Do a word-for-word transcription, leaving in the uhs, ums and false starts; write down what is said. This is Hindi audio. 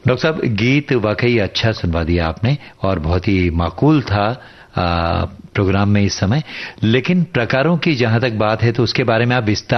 डॉक्टर साहब, गीत वाकई अच्छा सुनवा दिया आपने और बहुत ही माकूल था आ, प्रोग्राम में इस समय, लेकिन प्रकारों की जहां तक बात है तो उसके बारे में आप विस्तार